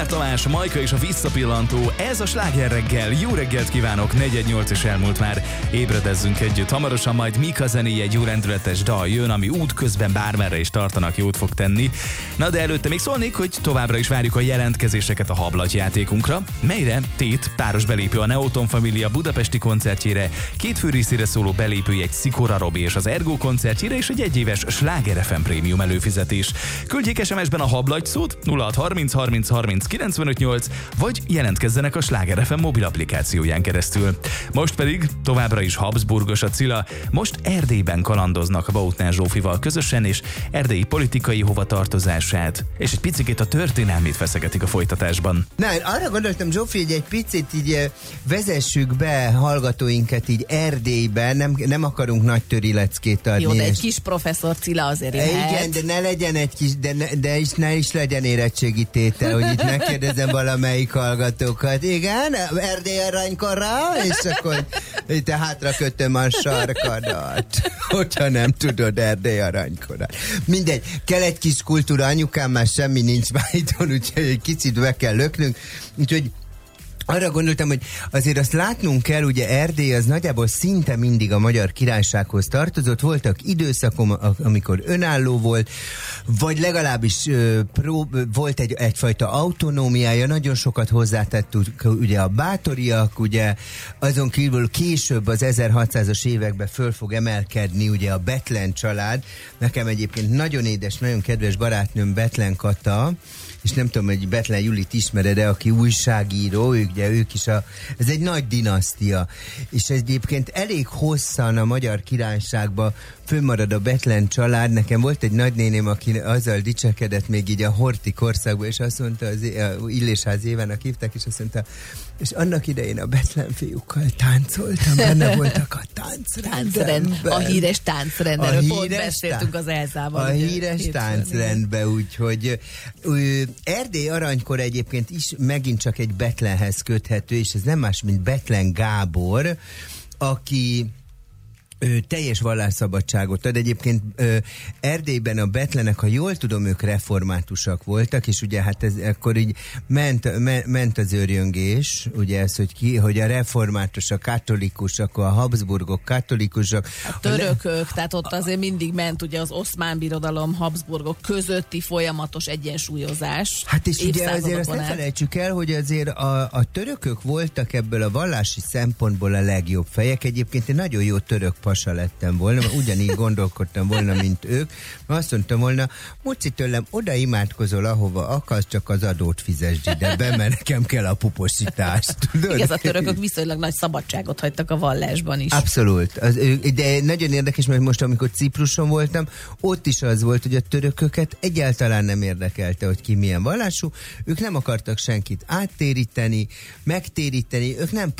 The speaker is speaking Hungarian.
Molnár Tamás, Majka és a Visszapillantó, ez a Sláger reggel. Jó reggelt kívánok, 4:08 és elmúlt már. Ébredezzünk együtt, hamarosan majd Mika zenéje, egy jó rendületes dal jön, ami útközben bármerre is tartanak, jót fog tenni. Na de előtte még szólnék, hogy továbbra is várjuk a jelentkezéseket a hablatyjátékunkra, melyre Tét páros belépő a Neoton Família budapesti koncertjére, két főrészére szóló belépője egy Szikora Robi és az Ergo koncertjére és egy egyéves Sláger FM prémium előfizetés. Küldjék SMS-ben a hablaty szót 0630 30 30 95 8, vagy jelentkezzenek a Sláger FM mobil applikációján keresztül. Most pedig továbbra is Habsburgos a Cilla, most Erdélyben kalandoznak Bautner Zsófival közösen, és erdélyi politikai hovatartozását, és egy picikét a történelmét feszegetik a folytatásban. Na, arra gondoltam, Zsófi, hogy egy picit így vezessük be hallgatóinkat így Erdélyben, nem akarunk nagy törileckét adni. Jó, de egy kis professzor Cilla azért jöhet. Igen, de ne legyen egy kis, ne is legyen érettségi tétel, hogy itt megkérdezem valamelyik hallgatókat. Igen, Erdély aranykora, és akkor itt hátra kötöm a sarkadat, hogyha nem tudod Erdély aranykora. Mindegy, kell egy kis kultúra, anyukám már semmi nincs már itthon, úgyhogy egy kicsit be kell löknünk, úgyhogy arra gondoltam, hogy azért azt látnunk kell, ugye Erdély az nagyjából szinte mindig a Magyar Királysághoz tartozott, voltak időszakom, amikor önálló volt, vagy legalábbis volt egyfajta autonómiája, nagyon sokat hozzátettük ugye a bátoriak, ugye azon kívül később az 1600-as években föl fog emelkedni ugye a Bethlen család. Nekem egyébként nagyon édes, nagyon kedves barátnőm Bethlen Kata, és nem tudom, hogy Bethlen Julit ismered-e, aki újságíró, ők is ez egy nagy dinasztia, és egyébként elég hosszan a Magyar Királyságban fönnmarad a Bethlen család. Nekem volt egy nagynéném, aki azzal dicsekedett még így a Horthy korszakban, és azt mondta, Illésház Évának hívták, és azt mondta, és annak idején a Bethlen fiúkkal táncoltam, benne voltak a táncrendben. A híres táncrendben, pont beszéltünk az Elzával. A híres táncrendben, úgyhogy Erdély aranykor egyébként is megint csak egy Bethlenhez köthető, és ez nem más, mint Bethlen Gábor, aki teljes vallásszabadságot ad. Egyébként Erdélyben a Bethlenek, ha jól tudom, ők reformátusak voltak, és ugye hát ez akkor így ment az őrjöngés, ugye ez, hogy a reformátusok katolikusok, a Habsburgok katolikusok. A törökök, tehát ott azért mindig ment ugye az Oszmán Birodalom, Habsburgok közötti folyamatos egyensúlyozás. Hát és ugye azért azt ne felejtsük el, hogy azért a törökök voltak ebből a vallási szempontból a legjobb fejek. Egyébként egy nagyon jó török pasa lettem volna, ugyanígy gondolkodtam volna, mint ők. Azt mondtam volna, Muci, tőlem oda imádkozol, ahova akarsz, csak az adót fizesd ide be, mert nekem kell a puposítást. Igaz, a törökök viszonylag nagy szabadságot hagytak a vallásban is. Abszolút. De nagyon érdekes, mert most, amikor Cipruson voltam, ott is az volt, hogy a törököket egyáltalán nem érdekelte, hogy ki milyen vallású. Ők nem akartak senkit áttéríteni, megtéríteni, ők nem